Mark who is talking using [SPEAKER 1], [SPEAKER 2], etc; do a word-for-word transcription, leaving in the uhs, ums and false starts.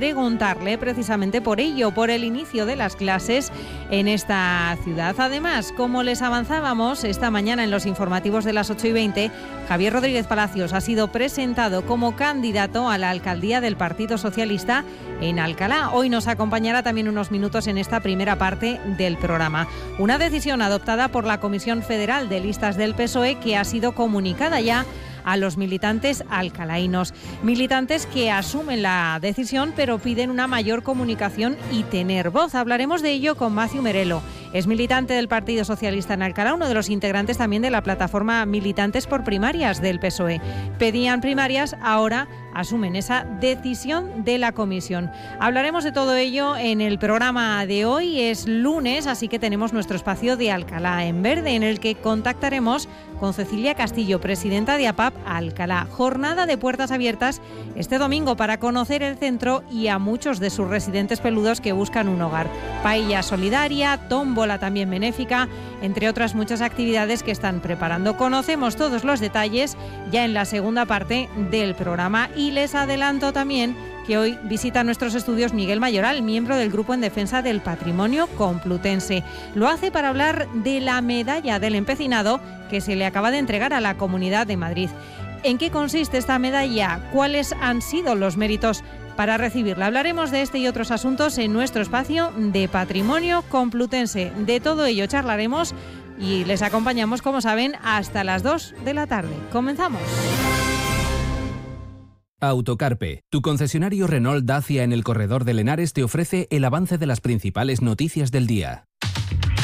[SPEAKER 1] preguntarle precisamente por ello, por el inicio de las clases en esta ciudad. Además, como les avanzábamos esta mañana en los informativos de las ocho y veinte, Javier Rodríguez Palacios ha sido presentado como candidato a la alcaldía del Partido Socialista en Alcalá. Hoy nos acompañará también unos minutos en esta primera parte del programa. Una decisión adoptada por la Comisión Federal de Listas del P S O E que ha sido comunicada ya a los militantes alcalaínos. Militantes que asumen la decisión pero piden una mayor comunicación y tener voz. Hablaremos de ello con Matthew Merelo. Es militante del Partido Socialista en Alcalá, uno de los integrantes también de la plataforma Militantes por Primarias del P S O E. Pedían primarias, ahora asumen esa decisión de la comisión. Hablaremos de todo ello en el programa de hoy. Es lunes, así que tenemos nuestro espacio de Alcalá en Verde, en el que contactaremos con Cecilia Castillo, presidenta de A P A P Alcalá. Jornada de puertas abiertas este domingo para conocer el centro y a muchos de sus residentes peludos que buscan un hogar. Paella solidaria, tómbola también benéfica, entre otras muchas actividades que están preparando. Conocemos todos los detalles ya en la segunda parte del programa y les adelanto también que hoy visita nuestros estudios Miguel Mayoral, miembro del Grupo en Defensa del Patrimonio Complutense. Lo hace para hablar de la medalla del empecinado que se le acaba de entregar a la Comunidad de Madrid. ¿En qué consiste esta medalla? ¿Cuáles han sido los méritos para recibirla? Hablaremos de este y otros asuntos en nuestro espacio de Patrimonio Complutense. De todo ello charlaremos y les acompañamos, como saben, hasta las dos de la tarde. Comenzamos.
[SPEAKER 2] Autocarpe, tu concesionario Renault Dacia en el corredor de Henares te ofrece el avance de las principales noticias del día.